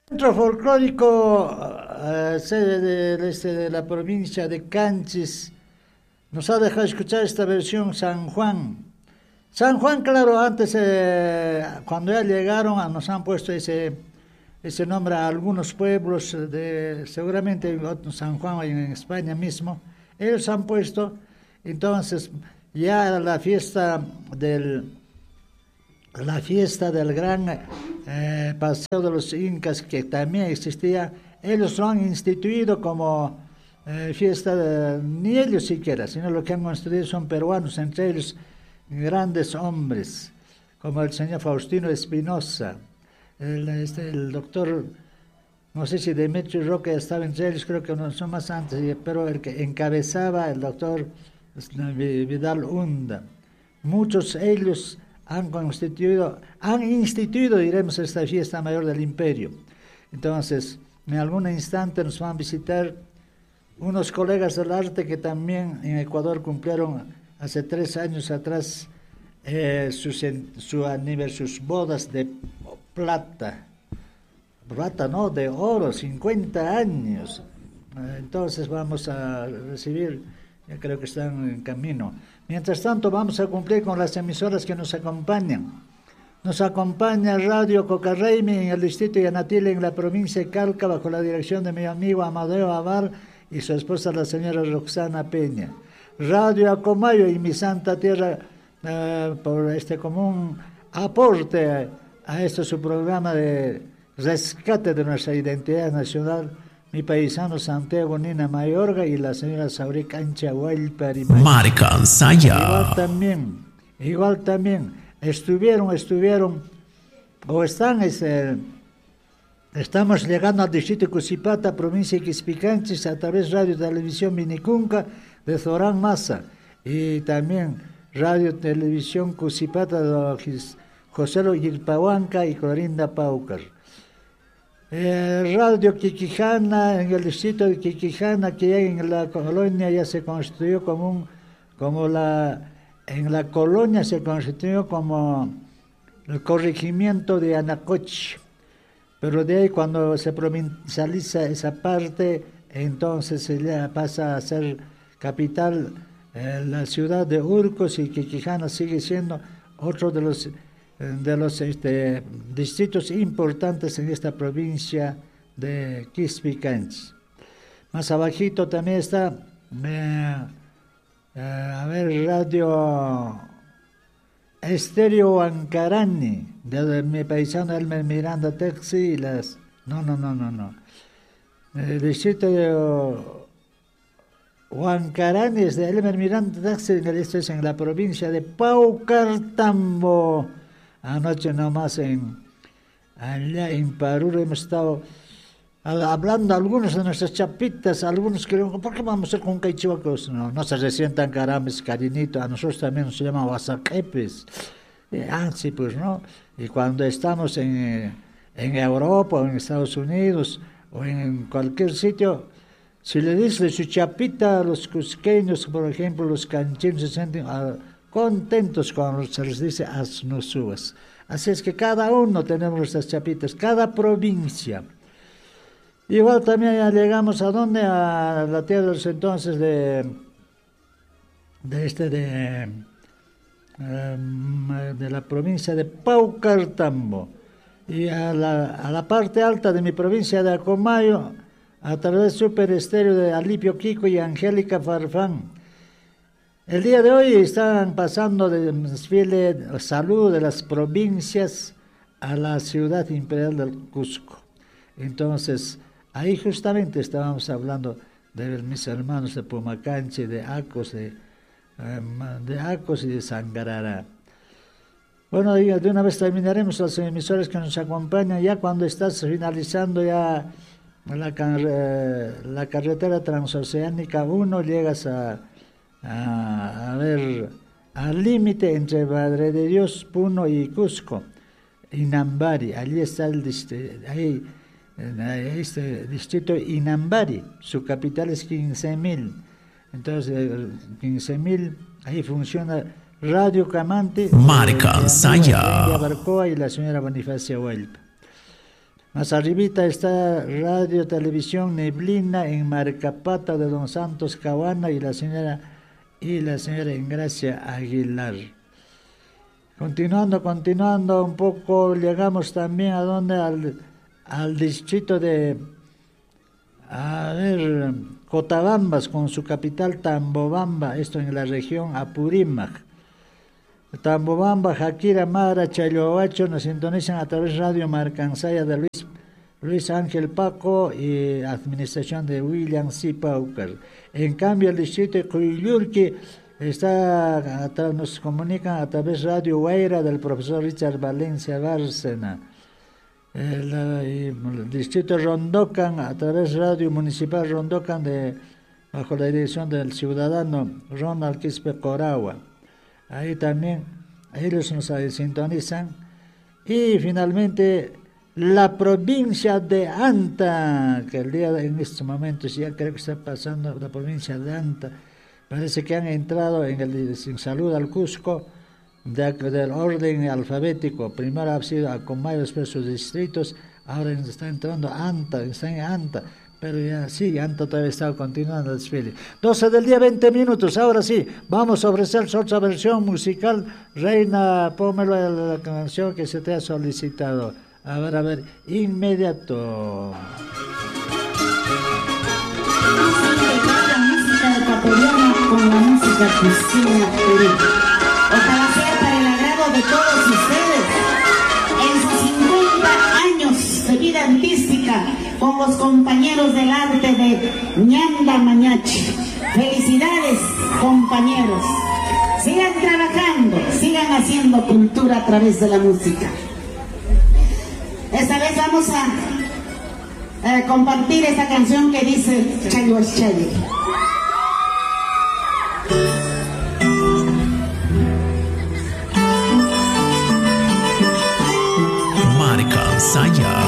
Centro folclórico sede de la provincia de Canchis nos ha dejado escuchar esta versión San Juan. San Juan, claro, antes cuando ya llegaron nos han puesto ese nombre a algunos pueblos, seguramente en San Juan en España mismo, ellos han puesto, entonces ya la fiesta del gran paseo de los incas que también existía, ellos lo han instituido como ni ellos siquiera, sino lo que han construido son peruanos, entre ellos grandes hombres, como el señor Faustino Espinosa, el doctor, no sé si Demetrio Roca estaba entre ellos, creo que no son más antes, pero el que encabezaba el doctor Vidal Hunda. Muchos ellos han instituido, diremos, esta fiesta mayor del imperio. Entonces, en algún instante nos van a visitar unos colegas del arte que también en Ecuador cumplieron hace 3 años atrás sus bodas de plata, no, de oro, 50 años. Entonces vamos a recibir, ya creo que están en camino. Mientras tanto vamos a cumplir con las emisoras que nos acompañan. Nos acompaña Radio Cocarreimi en el distrito de Yanatile, en la provincia de Calca, bajo la dirección de mi amigo Amadeo Abar y su esposa la señora Roxana Peña. Radio Acomayo y mi santa tierra, por este común aporte a este su programa de rescate de nuestra identidad nacional, mi paisano Santiago Nina Mayorga y la señora Sauri Cancha Huelpari. Marcan Saya. Igual también estuvieron o están estamos llegando al distrito de Cusipata, provincia de Quispicanchis, a través de Radio Televisión Minicunca de Zorán Maza y también Radio Televisión Cusipata de José Yilpahuanca y Clorinda Paucar. Radio Quiquijana, en el distrito de Quiquijana, que en la colonia ya se constituyó en la colonia se constituyó como el corregimiento de Anacoch, pero de ahí cuando se provincializa esa parte, entonces se ya pasa a ser capital la ciudad de Urcos, y Quiquijana sigue siendo otro de los distritos importantes en esta provincia de Quispicanchis. Más abajito también está Radio Estéreo Ancarani, de mi paisano Elmer Miranda Texi y el distrito de Huancarani es de Elmer Miranda Texi, esto es en la provincia de Paucartambo. Anoche nomás allá en Paruro hemos estado hablando algunos de nuestras chapitas, algunos creen, ¿por qué vamos a ser con caichihuacos? No se resientan carames, cariñito, a nosotros también nos llama guasaquepes. Sí, pues no. Y cuando estamos en Europa o en Estados Unidos o en cualquier sitio, si le dice su chapita a los cusqueños, por ejemplo, los cancheros se sienten contentos cuando se les dice asnosúas. Así es que cada uno tenemos nuestras chapitas, cada provincia. Igual también ya llegamos a la tierra de los entonces de la provincia de Paucartambo, y a la parte alta de mi provincia de Acomayo, a través del Super Estéreo de Alipio Kiko y Angélica Farfán. El día de hoy están pasando de desfile saludo de las provincias a la ciudad imperial del Cusco. Entonces, ahí justamente estábamos hablando de mis hermanos de Pumacanche, de Acos y de Sangarara. Bueno, de una vez terminaremos las emisoras que nos acompañan. Ya cuando estás finalizando ya la carretera transoceánica 1, llegas al límite entre Madre de Dios, Puno y Cusco, Inambari. Allí está este distrito Inambari, su capital es 15.000. Entonces, 15.000, ahí funciona Radio Camante, Marcan Saya, Barcoa y la señora Bonifacia Huelpa. Más arribita está Radio Televisión Neblina en Marcapata de Don Santos Caguana y la señora Ingracia Aguilar. Continuando un poco, llegamos también a donde al distrito de Cotabambas con su capital Tambobamba, esto en la región Apurímac. Tambobamba, Jaquira, Mara, Chayoacho nos sintonizan a través de Radio Marcansaya de Luis Ángel Paco y administración de William C. Paucar. En cambio, el distrito de Cuyulqui nos comunican a través de Radio Guaira del profesor Richard Valencia Bárcena. El distrito de Rondocan a través de Radio Municipal Rondocan bajo la dirección del ciudadano Ronald Quispe Coragua. Ahí también ellos nos sintonizan. Y finalmente la provincia de Anta, que en estos momentos ya creo que está pasando la provincia de Anta. Parece que han entrado sin salud al Cusco del orden alfabético. Primero ha sido Acomayo, después sus distritos, ahora está entrando Anta, está en Anta. Pero ya sí, Anta todavía está continuando el desfile. 12 del día, 20 minutos. Ahora sí, vamos a ofrecer otra versión musical. Reina, pónmelo la canción que se te ha solicitado. A ver, inmediato. Ecuatoriana con la música cristina Perú. Ojalá sea para el agrado de todos ustedes en sus 50 años de vida artística con los compañeros del arte de Ñanda Mañachi. Felicidades, compañeros. Sigan trabajando, sigan haciendo cultura a través de la música. Esta vez vamos a compartir esta canción que dice Chayo es Chayo. Marcansaya.